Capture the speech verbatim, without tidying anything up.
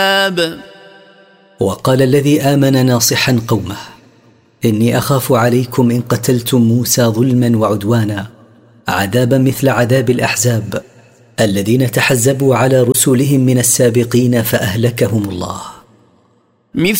وقال الذي آمن ناصحا قومه: إني أخاف عليكم إن قتلتم موسى ظلما وعدوانا عذابا مثل عذاب الأحزاب الذين تحزبوا على رسلهم من السابقين فأهلكهم الله. مثل